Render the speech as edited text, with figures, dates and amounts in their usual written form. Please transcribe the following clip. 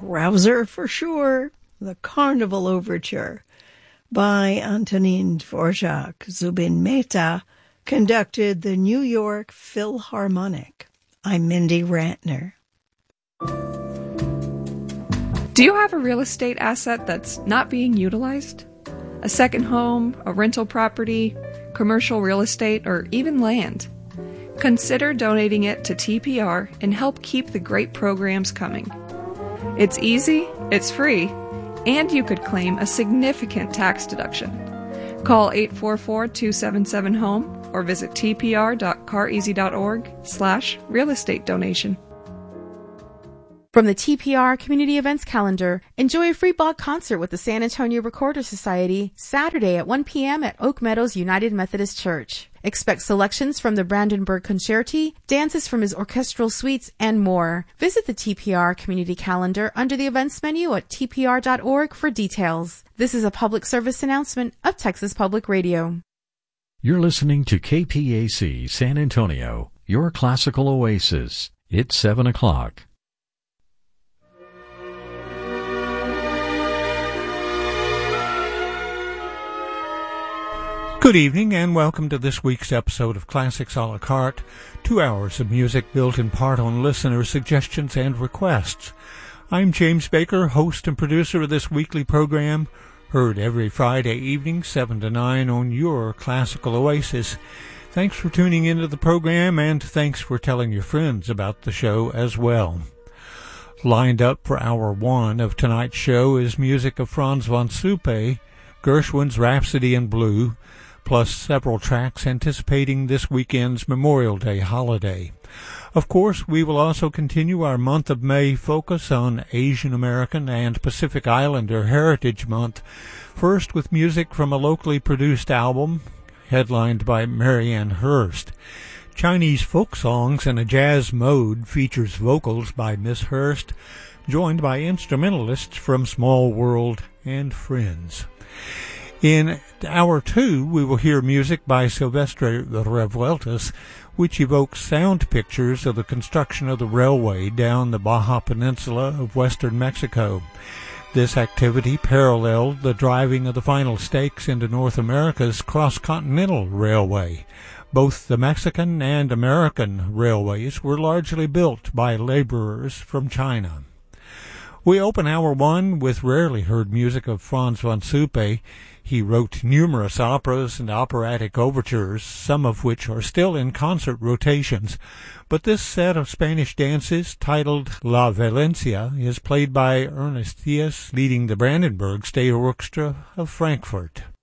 rouser for sure, the Carnival Overture by Antonin Dvorak. Zubin Mehta conducted the New York Philharmonic. I'm Mindy Rantner. Do you have a real estate asset that's not being utilized? A second home, a rental property, commercial real estate, or even land? Consider donating it to TPR and help keep the great programs coming. It's easy, it's free, and you could claim a significant tax deduction. Call 844-277-HOME or visit tpr.careasy.org/real estate donation. From the TPR Community Events Calendar, enjoy a free blog concert with the San Antonio Recorder Society Saturday at 1 p.m. at Oak Meadows United Methodist Church. Expect selections from the Brandenburg Concerti, dances from his orchestral suites, and more. Visit the TPR Community Calendar under the events menu at tpr.org for details. This is a public service announcement of Texas Public Radio. You're listening to KPAC San Antonio, your classical oasis. It's 7 o'clock. Good evening and welcome to this week's episode of Classics a la carte, 2 hours of music built in part on listener suggestions and requests. I'm James Baker, host and producer of this weekly program, heard every Friday evening 7 to 9 on your classical oasis. Thanks for tuning into the program and thanks for telling your friends about the show as well. Lined up for hour one of tonight's show is music of Franz von Suppe, Gershwin's Rhapsody in Blue, plus several tracks anticipating this weekend's Memorial Day holiday. Of course, we will also continue our month of May focus on Asian American and Pacific Islander Heritage Month, first with music from a locally produced album headlined by Marianne Hurst. Chinese folk songs in a jazz mode features vocals by Miss Hurst, joined by instrumentalists from Small World and Friends. In hour two, we will hear music by Silvestre Revueltas, which evokes sound pictures of the construction of the railway down the Baja Peninsula of western Mexico. This activity paralleled the driving of the final stakes into North America's cross-continental railway. Both the Mexican and American railways were largely built by laborers from China. We open hour one with rarely heard music of Franz von Suppe. He wrote numerous operas and operatic overtures, some of which are still in concert rotations, but this set of Spanish dances, titled La Valencia, is played by Ernest Diaz, leading the Brandenburg State Orchestra of Frankfurt.